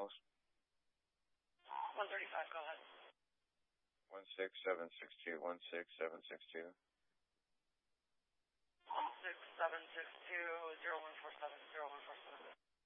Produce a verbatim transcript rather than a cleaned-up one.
miles? one thirty-five, go ahead. one six seven six two, one six seven six two. one six seven six two, zero one four seven, zero one four seven.